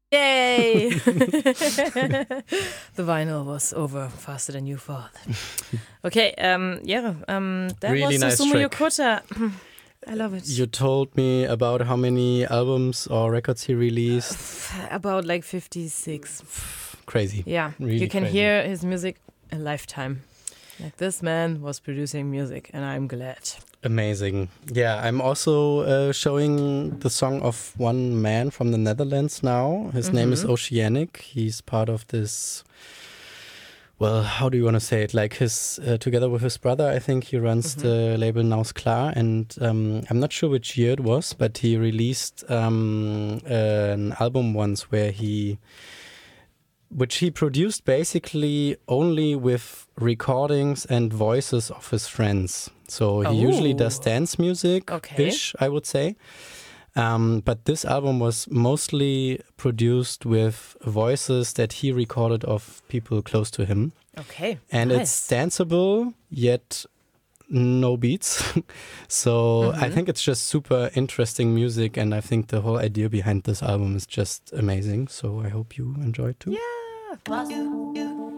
Yay! The vinyl was over faster than you thought. Okay, that Really was nice Susumu track. Yokota. I love it. You told me about how many albums or records he released. About like 56. Crazy. Yeah, Really you can crazy. hear his music a lifetime. Like this man was producing music, and I'm glad. Amazing. Yeah, I'm also showing the song of one man from the Netherlands now. His name is Oceanic. He's part of this. Well, how do you want to say it? Like together with his brother, I think he runs the label Naus Klar. And I'm not sure which year it was, but he released an album once which he produced basically only with recordings and voices of his friends. So he usually does dance music-ish, I would say. But this album was mostly produced with voices that he recorded of people close to him. Okay. And it's danceable, yet no beats. So I think it's just super interesting music. And I think the whole idea behind this album is just amazing. So I hope you enjoy it too. Yeah.